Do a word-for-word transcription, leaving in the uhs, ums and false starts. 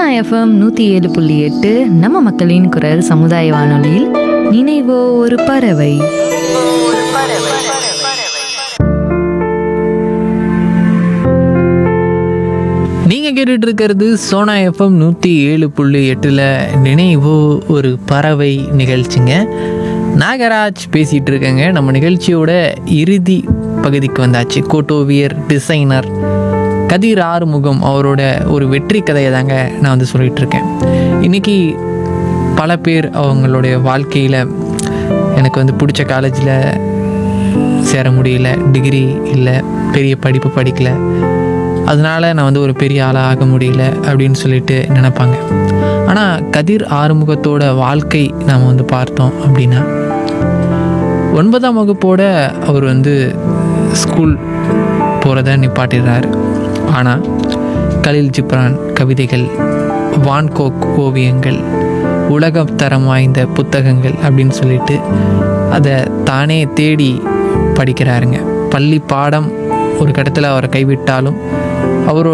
FM நூற்றி ஏழு புள்ளி எட்டு நம்ம மக்களின் குரல் சமுதாய வானொலியில் நினைவோ ஒரு பறவை. நீங்கள் கேட்டுட்டு இருக்கிறது சோனா எஃப்எம் நூற்றி ஏழு புள்ளி எட்டில் நினைவோ ஒரு பறவை நிகழ்ச்சிங்க. நாகராஜ் பேசிகிட்டு இருக்கேங்க. நம்ம நிகழ்ச்சியோட இறுதி பகுதிக்கு வந்தாச்சு. கோட்டோவியர் டிசைனர் கதிர் ஆறுமுகம் அவரோட ஒரு வெற்றி கதையை தாங்க நான் வந்து சொல்லிகிட்டு இருக்கேன். இன்றைக்கி பல பேர் அவங்களுடைய வாழ்க்கையில் எனக்கு வந்து பிடிச்ச காலேஜில் சேர முடியல, டிகிரி இல்லை, பெரிய படிப்பு படிக்கலை, அதனால் நான் வந்து ஒரு பெரிய ஆளாக ஆக முடியல அப்படின்னு சொல்லிட்டு நினைப்பாங்க. ஆனால் கதிர் ஆறுமுகத்தோட வாழ்க்கை நாம் வந்து பார்த்தோம் அப்படின்னா, ஒன்பதாம் வகுப்போட அவர் வந்து ஸ்கூல் போகிறத நிப்பாட்டிடுறாரு. ஆனால் கலில் ஜிப்ரான் கவிதைகள், வான்கோக் ஓவியங்கள், உலக தரம் வாய்ந்த புத்தகங்கள் அப்படின்னு சொல்லிட்டு அதை தானே தேடி படிக்கிறாருங்க. பள்ளி பாடம் ஒரு கட்டத்தில் அவரை கைவிட்டாலும் அவரோட